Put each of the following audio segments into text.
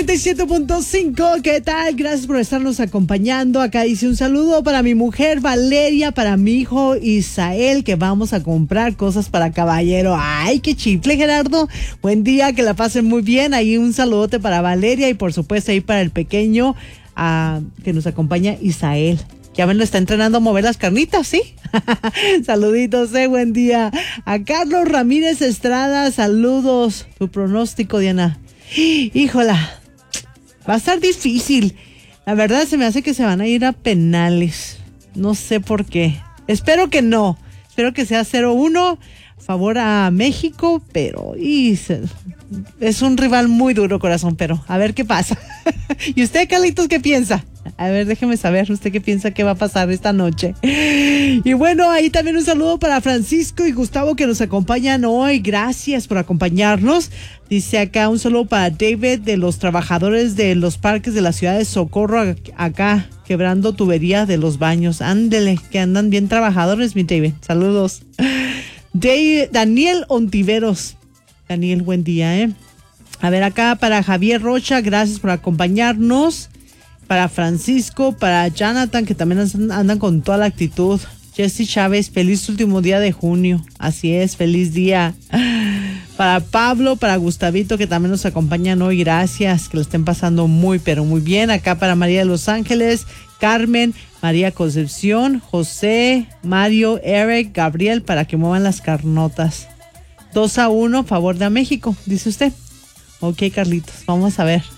97.5, ¿qué tal? Gracias por estarnos acompañando. Acá dice un saludo para mi mujer Valeria, para mi hijo Isael, que vamos a comprar cosas para caballero. Ay, qué chifle, Gerardo. Buen día, que la pasen muy bien. Ahí un saludote para Valeria y por supuesto ahí para el pequeño que nos acompaña, Isael. Ya ven, lo está entrenando a mover las carnitas, ¿sí? Saluditos, buen día. A Carlos Ramírez Estrada, saludos. Tu pronóstico, Diana. Híjola, va a estar difícil. La verdad se me hace que se van a ir a penales. No sé por qué. Espero que no. Espero que sea 0-1 favor a México, pero es un rival muy duro, corazón, pero a ver qué pasa. ¿Y usted, Carlitos, qué piensa? A ver, déjeme saber, ¿usted qué piensa que va a pasar esta noche? Y bueno, ahí también un saludo para Francisco y Gustavo que nos acompañan hoy. Gracias por acompañarnos. Dice acá un saludo para David de los trabajadores de los parques de la ciudad de Socorro, acá quebrando tuberías de los baños. Ándele, que andan bien trabajadores, mi David. Saludos. Daniel Ontiveros. Daniel, buen día, A ver, acá para Javier Rocha, gracias por acompañarnos. Para Francisco, para Jonathan, que también andan con toda la actitud. Jessy Chávez, feliz último día de junio. Así es, feliz día. Para Pablo, para Gustavito, que también nos acompañan hoy. Gracias, que lo estén pasando muy, pero muy bien. Acá para María de Los Ángeles, Carmen, María Concepción, José, Mario, Eric, Gabriel, para que muevan las carnotas. 2-1, favor de México, dice usted. Ok, Carlitos, vamos a ver.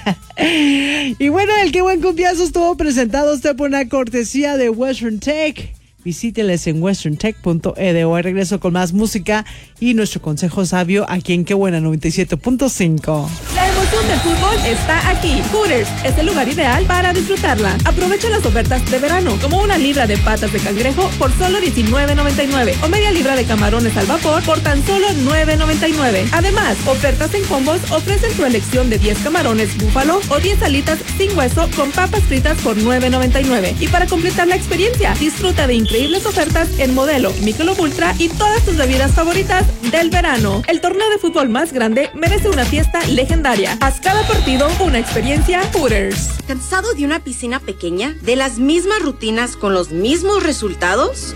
Y bueno, el Qué Buen Cumbiazo estuvo presentado usted por una cortesía de Western Tech. Visíteles en westerntech.edu. Regreso con más música y nuestro consejo sabio aquí en Qué Buena 97.5. La emoción del fútbol está aquí. Hooters es el lugar ideal para disfrutarla. Aprovecha las ofertas de verano, como una libra de patas de cangrejo por solo $19.99 o media libra de camarones al vapor por tan solo $9.99. Además, ofertas en combos ofrecen tu elección de 10 camarones búfalo o 10 alitas sin hueso con papas fritas por $9.99. Y para completar la experiencia, disfruta de increíbles ofertas en Modelo, Michelob Ultra y todas tus bebidas favoritas del verano. El torneo de fútbol más grande merece una fiesta legendaria. Haz cada partido una experiencia Hooters. ¿Cansado de una piscina pequeña? ¿De las mismas rutinas con los mismos resultados?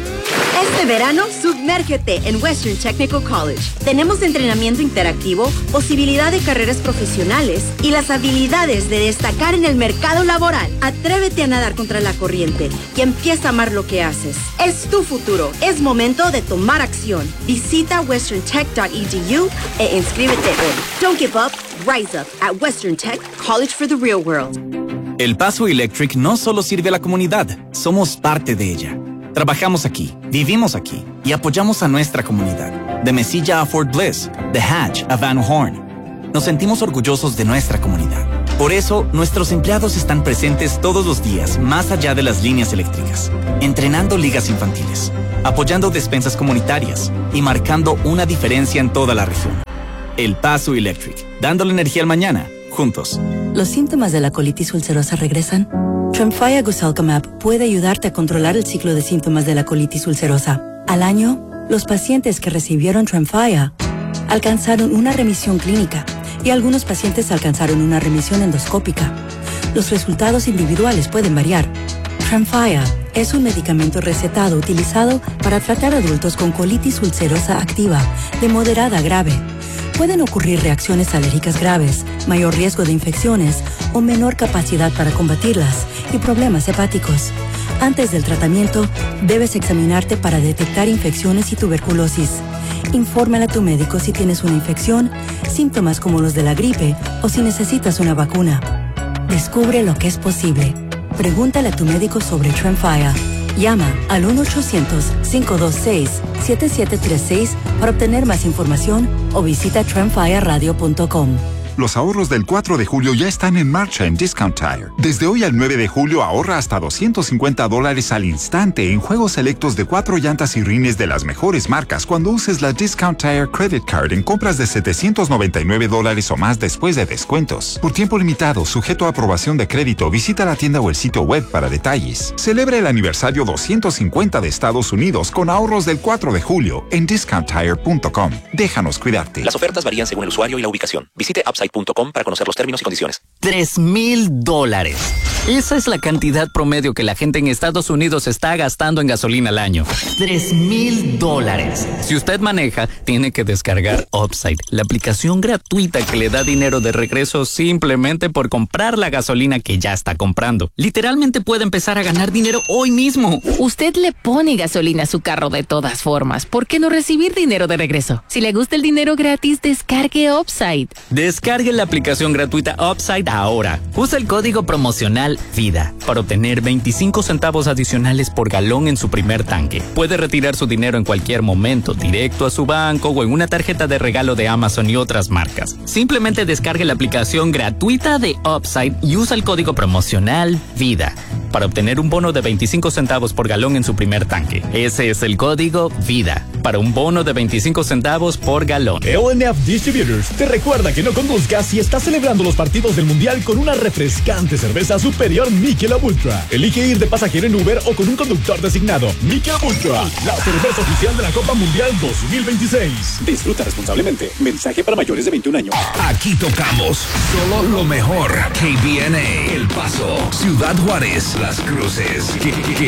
Este verano, sumérgete en Western Technical College. Tenemos entrenamiento interactivo, posibilidad de carreras profesionales y las habilidades de destacar en el mercado laboral. Atrévete a nadar contra la corriente y empieza a amar lo que haces. Es tu futuro. Es momento de tomar acción. Visita westerntech.edu e inscríbete hoy. Don't give up, rise up at Western Tech College for the Real World. El Paso Electric no solo sirve a la comunidad, somos parte de ella. Trabajamos aquí, vivimos aquí y apoyamos a nuestra comunidad. De Mesilla a Fort Bliss, de Hatch a Van Horn. Nos sentimos orgullosos de nuestra comunidad. Por eso, nuestros empleados están presentes todos los días, más allá de las líneas eléctricas, entrenando ligas infantiles, apoyando despensas comunitarias y marcando una diferencia en toda la región. El Paso Electric, dándole energía al mañana, juntos. ¿Los síntomas de la colitis ulcerosa regresan? Tremfya Guselkumab puede ayudarte a controlar el ciclo de síntomas de la colitis ulcerosa. Al año, los pacientes que recibieron Tremfya alcanzaron una remisión clínica y algunos pacientes alcanzaron una remisión endoscópica. Los resultados individuales pueden variar. Tremfya es un medicamento recetado utilizado para tratar adultos con colitis ulcerosa activa de moderada a grave. Pueden ocurrir reacciones alérgicas graves, mayor riesgo de infecciones o menor capacidad para combatirlas y problemas hepáticos. Antes del tratamiento, debes examinarte para detectar infecciones y tuberculosis. Infórmale a tu médico si tienes una infección, síntomas como los de la gripe o si necesitas una vacuna. Descubre lo que es posible. Pregúntale a tu médico sobre Tremfya. Llama al 1-800-526-7736 para obtener más información o visita tremfyaradio.com. Los ahorros del 4 de julio ya están en marcha en Discount Tire. Desde hoy al 9 de julio ahorra hasta $250 al instante en juegos selectos de 4 llantas y rines de las mejores marcas cuando uses la Discount Tire Credit Card en compras de $799 o más después de descuentos. Por tiempo limitado, sujeto a aprobación de crédito, visita la tienda o el sitio web para detalles. Celebra el aniversario 250 de Estados Unidos con ahorros del 4 de julio en discounttire.com. Déjanos cuidarte. Las ofertas varían según el usuario y la ubicación. Visite Upside upside.com para conocer los términos y condiciones. $3,000. Esa es la cantidad promedio que la gente en Estados Unidos está gastando en gasolina al año. $3,000. Si usted maneja, tiene que descargar Upside, la aplicación gratuita que le da dinero de regreso simplemente por comprar la gasolina que ya está comprando. Literalmente puede empezar a ganar dinero hoy mismo. Usted le pone gasolina a su carro de todas formas. ¿Por qué no recibir dinero de regreso? Si le gusta el dinero gratis, descargue Upside. Descargue la aplicación gratuita Upside ahora. Usa el código promocional VIDA para obtener 25 centavos adicionales por galón en su primer tanque. Puede retirar su dinero en cualquier momento, directo a su banco o en una tarjeta de regalo de Amazon y otras marcas. Simplemente descargue la aplicación gratuita de Upside y usa el código promocional VIDA para obtener un bono de 25 centavos por galón en su primer tanque. Ese es el código VIDA para un bono de 25 centavos por galón. LNF Distributors te recuerda que no conduzcas si estás celebrando los partidos del Mundial con una refrescante cerveza superior Michelob Ultra. Elige ir de pasajero en Uber o con un conductor designado. Michelob Ultra, la cerveza oficial de la Copa Mundial 2026. Disfruta responsablemente. Mensaje para mayores de 21 años. Aquí tocamos solo lo mejor. KBNA, El Paso, Ciudad Juárez, Las Cruces.